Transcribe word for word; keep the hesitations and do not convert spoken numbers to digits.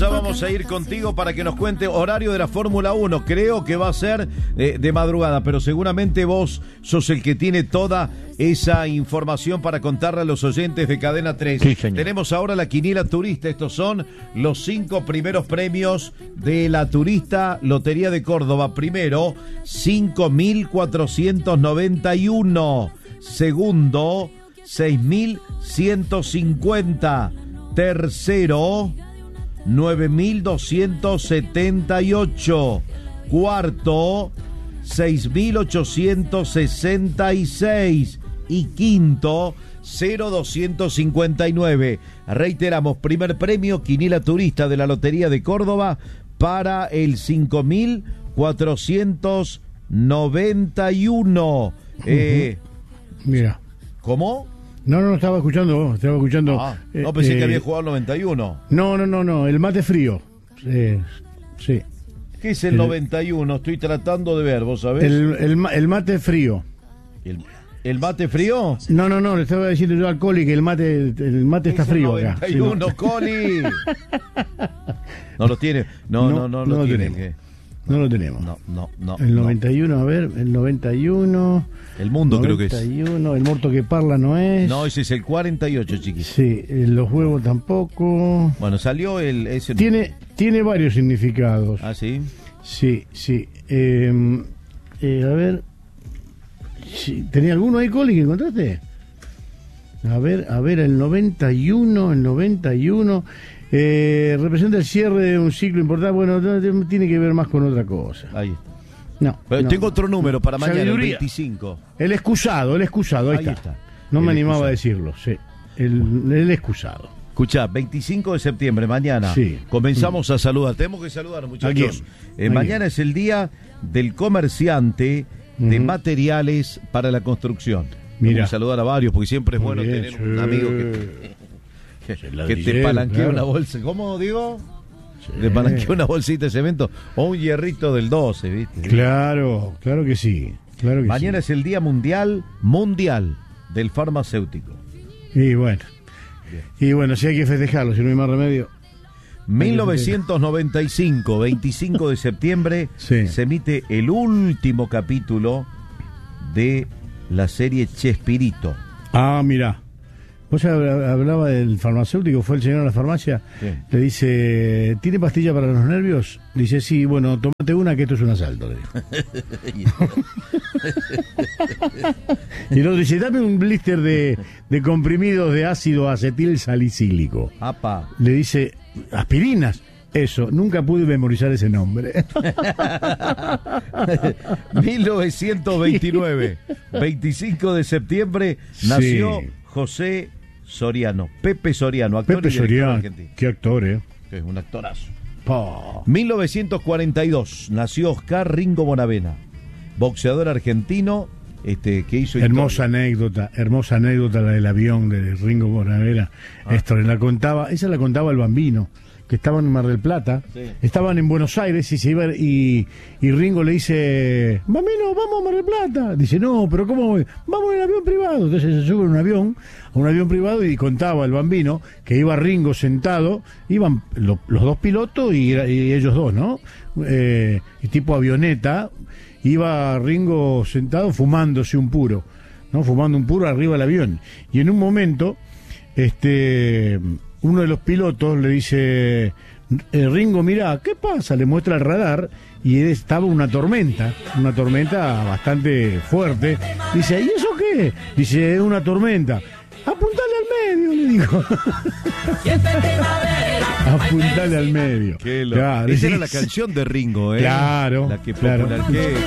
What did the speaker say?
ya vamos a ir contigo para que nos cuente horario de la Fórmula uno. Creo que va a ser eh, de madrugada, pero seguramente vos sos el que tiene toda esa información para contarle a los oyentes de Cadena tres. Sí, señor. Tenemos ahora la quiniela turista. Estos son los cinco primeros premios de la Turista Lotería de Córdoba. Primero, cinco mil cuatrocientos noventa y uno. Segundo, seis mil ciento cincuenta. Tercero, nueve mil doscientos setenta y ocho. Cuarto, seis mil ochocientos sesenta y seis. Y quinto, cero doscientos cincuenta y nueve. Reiteramos, primer premio, quiniela turista de la Lotería de Córdoba para el cinco mil cuatrocientos noventa y uno. Eh, Mira. ¿Cómo? No, no, estaba escuchando, estaba escuchando. Ah, no, pensé eh, que había jugado el noventa y uno. No, no, no, no, el mate frío. Eh, sí. ¿Qué es el, el noventa y uno? Estoy tratando de ver, ¿vos sabés? El, el, el mate frío. ¿El, el mate frío? No, no, no, le estaba diciendo yo al Coli que el mate, el mate está Es el frío acá. noventa y uno, Sí, no. Coli. No lo tiene. No, no, no, No, lo no lo tiene. tenemos. ¿Qué? No lo tenemos. No, no, no. El no. noventa y uno, a ver, el noventa y uno. El mundo creo que es. noventa y uno, el muerto que parla no es. No, ese es el cuarenta y ocho, chiquis. Sí, eh, los huevos tampoco. Bueno, salió el... Ese... Tiene, tiene varios significados. Ah, ¿sí? Sí, sí. Eh, eh, a ver. Sí, ¿tenía alguno ahí, Coli, que encontraste? A ver, a ver, el noventa y uno, el noventa y uno. Eh, representa el cierre de un ciclo importante. Bueno, no, tiene que ver más con otra cosa. Ahí está. No, Pero no. tengo otro número para mañana, el Sabiduría. veinticinco. El excusado, el excusado, ahí, Ahí está. está. No El me animaba excusado. a decirlo, sí. El, el excusado. Escuchá, veinticinco de septiembre, mañana. Sí. Comenzamos a saludar. Tenemos que saludar, ¿A muchachos. quién? Eh, ¿A mañana quién? es el día del comerciante de Ujú. materiales para la construcción. Mira. Tenemos que saludar a varios, porque siempre es Muy bueno bien, tener un sí. amigo que, que, Sí, que te ladrillero, palanquee claro. una bolsa. ¿Cómo digo? Sí. Te palanquee una bolsita de cemento o un hierrito del doce, ¿viste? Claro, claro que sí. Claro que Mañana sí. es el día mundial, mundial del farmacéutico. Y bueno. Y bueno, si hay que festejarlo, si no hay más remedio. mil novecientos noventa y cinco, veinticinco de septiembre, Sí. se emite el último capítulo de la serie Chespirito. Ah, mira. Vos hab- hablaba del farmacéutico, fue el señor a la farmacia, Sí. le dice, ¿tiene pastilla para los nervios? Dice, sí, bueno, tomate una que esto es un asalto, le dijo. Y el otro dice, dame un blister de, de comprimidos de ácido acetil salicílico. Apa. Le dice, aspirinas. Eso, nunca pude memorizar ese nombre. mil novecientos veintinueve, veinticinco de septiembre, nació Sí. José Soriano, Pepe Soriano, actor Pepe y director Soriano, argentino. qué actor, ¿eh? Que es un actorazo. Pa. mil novecientos cuarenta y dos, nació Oscar Ringo Bonavena, boxeador argentino, este, que hizo Hermosa historia. anécdota, hermosa anécdota la del avión de Ringo Bonavena. Ah. Esto la contaba, esa la contaba el Bambino, que estaban en Mar del Plata, Sí. estaban en Buenos Aires y se iba y, y Ringo le dice, Bambino, vamos a Mar del Plata. Dice, no, pero ¿cómo voy? Vamos en el avión privado. Entonces se sube a un avión, a un avión privado y contaba el Bambino que iba Ringo sentado, iban lo- los dos pilotos y, era- y ellos dos, ¿no? Eh, y tipo avioneta, iba Ringo sentado fumándose un puro, ¿no? Fumando un puro arriba del avión. Y en un momento, este, uno de los pilotos le dice, eh, Ringo, mirá, ¿qué pasa? Le muestra el radar y estaba una tormenta, una tormenta bastante fuerte. Dice, ¿y eso qué? Dice, es una tormenta. Apuntale al medio, le dijo. Apuntale al medio. Qué loco. Claro, Esa era sí. la canción de Ringo, ¿eh? Claro, La que claro. popular- que